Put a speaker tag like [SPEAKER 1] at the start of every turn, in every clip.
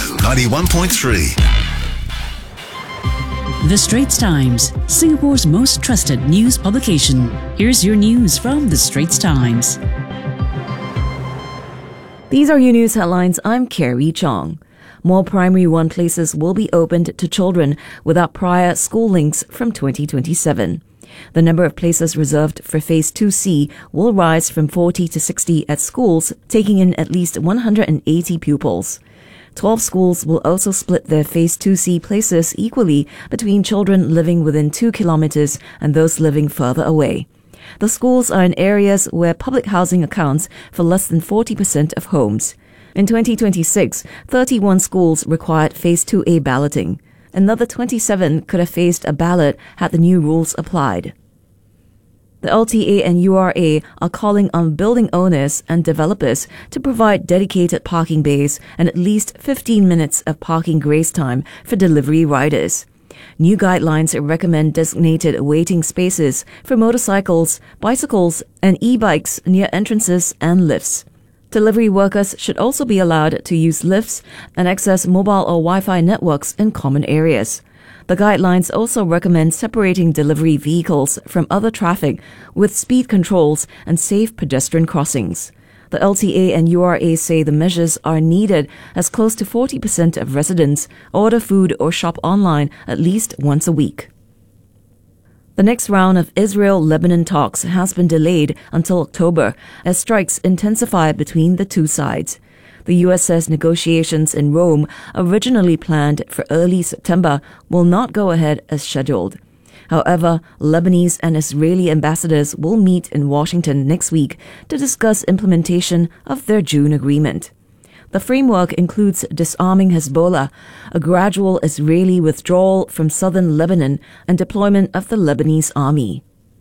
[SPEAKER 1] 91.3.
[SPEAKER 2] The Straits Times, Singapore's most trusted news publication. Here's your news from The Straits Times.
[SPEAKER 3] These are your news headlines. I'm Carrie Chong. More Primary 1 places will be opened to children without prior school links from 2027. The number of places reserved for Phase 2C will rise from 40 to 60 at schools, taking in at least 180 pupils. 12 schools will also split their Phase 2C places equally between children living within 2 kilometers and those living further away. The schools are in areas where public housing accounts for less than 40% of homes. In 2026, 31 schools required Phase 2A balloting. Another 27 could have faced a ballot had the new rules applied. The LTA and URA are calling on building owners and developers to provide dedicated parking bays and at least 15 minutes of parking grace time for delivery riders. New guidelines recommend designated waiting spaces for motorcycles, bicycles, and e-bikes near entrances and lifts. Delivery workers should also be allowed to use lifts and access mobile or Wi-Fi networks in common areas. The guidelines also recommend separating delivery vehicles from other traffic with speed controls and safe pedestrian crossings. The LTA and URA say the measures are needed as close to 40% of residents order food or shop online at least once a week. The next round of Israel-Lebanon talks has been delayed until October as strikes intensify between the two sides. The U.S. says negotiations in Rome, originally planned for early September, will not go ahead as scheduled. However, Lebanese and Israeli ambassadors will meet in Washington next week to discuss implementation of their June agreement. The framework includes disarming Hezbollah, a gradual Israeli withdrawal from southern Lebanon, and deployment of the Lebanese army.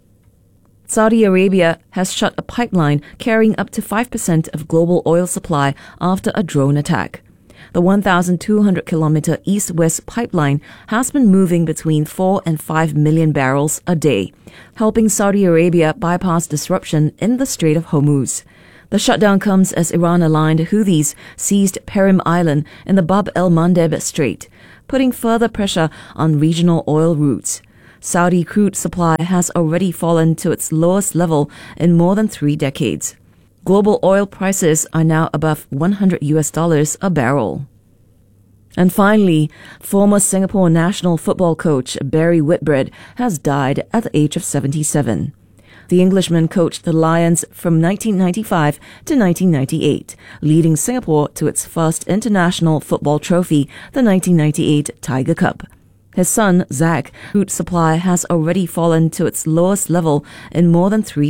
[SPEAKER 3] Saudi Arabia has shut a pipeline carrying up to 5% of global oil supply after a drone attack. The 1,200-kilometer east-west pipeline has been moving between 4 and 5 million barrels a day, helping Saudi Arabia bypass disruption in the Strait of Hormuz. The shutdown comes as Iran-aligned Houthis seized Perim Island in the Bab el-Mandeb Strait, putting further pressure on regional oil routes. Saudi crude supply has already fallen to its lowest level in more than 3 decades. Global oil prices are now above $100 a barrel. And finally, former Singapore national football coach Barry Whitbread has died at the age of 77. The Englishman coached the Lions from 1995 to 1998, leading Singapore to its first international football trophy, the 1998 Tiger Cup. His son, Zach, food supply has already fallen to its lowest level in more than 3